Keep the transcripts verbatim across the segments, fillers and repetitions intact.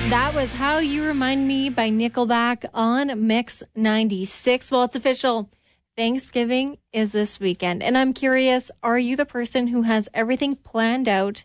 That was How You Remind Me by Nickelback on Mix ninety-six. Well, it's official. Thanksgiving is this weekend. And I'm curious, are you the person who has everything planned out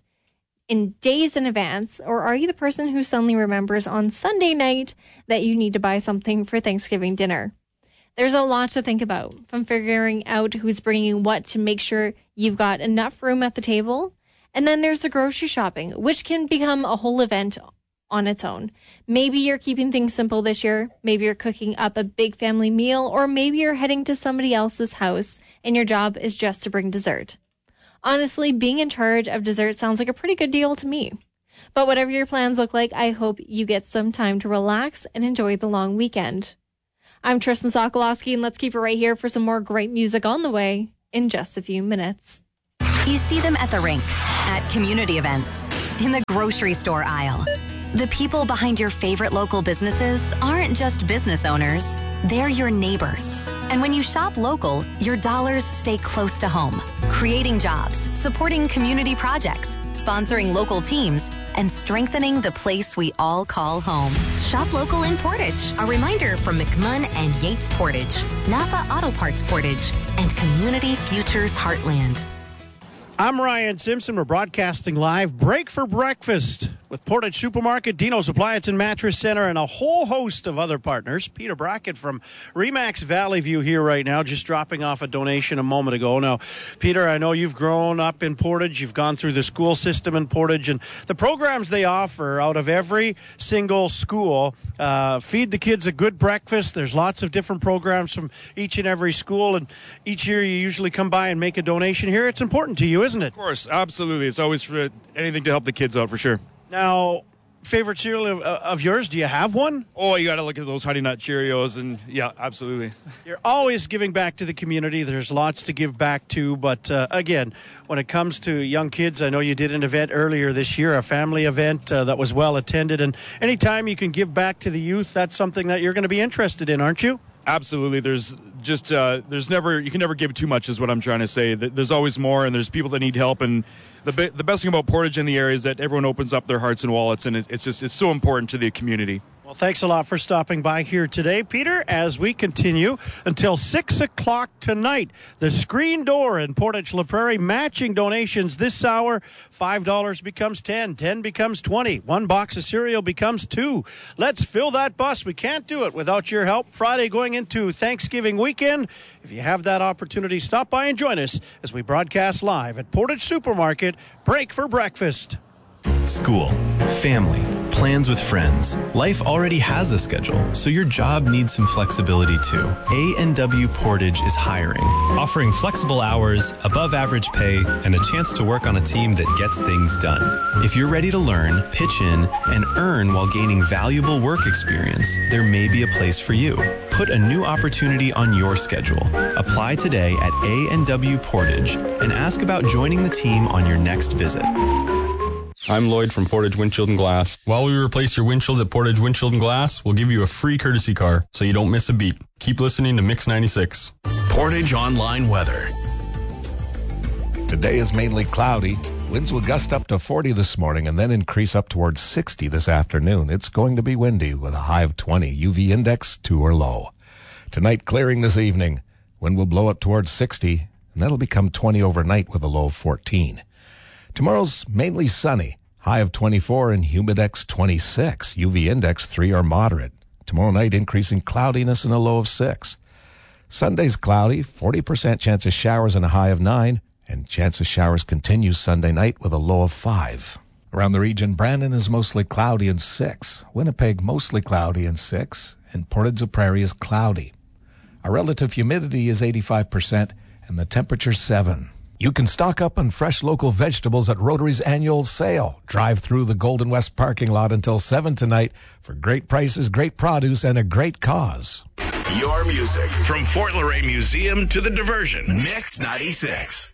in days in advance? Or are you the person who suddenly remembers on Sunday night that you need to buy something for Thanksgiving dinner? There's a lot to think about, from figuring out who's bringing what to make sure you've got enough room at the table. And then there's the grocery shopping, which can become a whole event on its own. Maybe you're keeping things simple this year. Maybe you're cooking up a big family meal, or maybe you're heading to somebody else's house and your job is just to bring dessert. Honestly, being in charge of dessert sounds like a pretty good deal to me. But whatever your plans look like, I hope you get some time to relax and enjoy the long weekend. I'm Tristan Sokolowski, and let's keep it right here for some more great music on the way in just a few minutes. You see them at the rink, at community events, in the grocery store aisle. The people behind your favorite local businesses aren't just business owners, they're your neighbors. And when you shop local, your dollars stay close to home, creating jobs, supporting community projects, sponsoring local teams, and strengthening the place we all call home. Shop local in Portage. A reminder from McMunn and Yates Portage, Napa Auto Parts Portage, and Community Futures Heartland. I'm Ryan Simpson. We're broadcasting live. Break for breakfast with Portage Supermarket, Dino's Appliance and Mattress Center, and a whole host of other partners. Peter Brackett from Remax Valley View here right now, just dropping off a donation a moment ago. Now, Peter, I know you've grown up in Portage. You've gone through the school system in Portage, and the programs they offer out of every single school uh, feed the kids a good breakfast. There's lots of different programs from each and every school, and each year you usually come by and make a donation here. It's important to you, isn't it? Of course, absolutely. It's always for anything to help the kids out, for sure. Now, favorite cereal of, of yours, do you have one? Oh, you got to look at those Honey Nut Cheerios, and yeah, absolutely. You're always giving back to the community. There's lots to give back to, but uh, again, when it comes to young kids, I know you did an event earlier this year, a family event uh, that was well attended, and anytime you can give back to the youth, that's something that you're going to be interested in, aren't you? Absolutely. There's just, uh, there's never, you can never give too much is what I'm trying to say. There's always more, and there's people that need help, and the be- the best thing about Portage in the area is that everyone opens up their hearts and wallets, and it, it's just, it's so important to the community. Well, thanks a lot for stopping by here today, Peter, as we continue until six o'clock tonight. The Screen Door in Portage La Prairie, matching donations this hour. five dollars becomes ten, ten becomes twenty, one box of cereal becomes two. Let's fill that bus. We can't do it without your help. Friday going into Thanksgiving weekend. If you have that opportunity, stop by and join us as we broadcast live at Portage Supermarket. Break for breakfast. School, family, plans with friends. Life already has a schedule, so your job needs some flexibility too. A and W Portage is hiring, offering flexible hours, above average pay, and a chance to work on a team that gets things done. If you're ready to learn, pitch in, and earn while gaining valuable work experience, there may be a place for you. Put a new opportunity on your schedule. Apply today at A and W Portage and ask about joining the team on your next visit. I'm Lloyd from Portage Windshield and Glass. While we replace your windshield at Portage Windshield and Glass, we'll give you a free courtesy car so you don't miss a beat. Keep listening to Mix ninety-six. Portage Online Weather. Today is mainly cloudy. Winds will gust up to forty this morning and then increase up towards sixty this afternoon. It's going to be windy with a high of twenty. U V index two or low. Tonight, clearing this evening. Wind will blow up towards sixty, and that'll become twenty overnight with a low of fourteen. Tomorrow's mainly sunny, high of twenty-four and humidex twenty-six, U V index three or moderate. Tomorrow night increasing cloudiness and a low of six. Sunday's cloudy, forty percent chance of showers and a high of nine, and chance of showers continues Sunday night with a low of five. Around the region, Brandon is mostly cloudy and six. Winnipeg mostly cloudy and six, and Portage La Prairie is cloudy. Our relative humidity is eighty-five percent and the temperature seven. You can stock up on fresh local vegetables at Rotary's annual sale. Drive through the Golden West parking lot until seven tonight for great prices, great produce, and a great cause. Your music from Fort Laurier Museum to the diversion. Mix ninety-six.